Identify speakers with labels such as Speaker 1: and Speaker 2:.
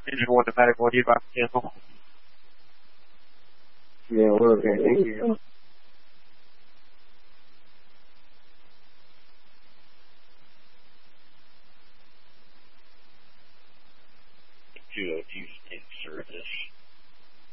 Speaker 1: And you want the medical leave I can cancel?
Speaker 2: Yeah, we're okay. Thank you.
Speaker 3: Good, you insert this.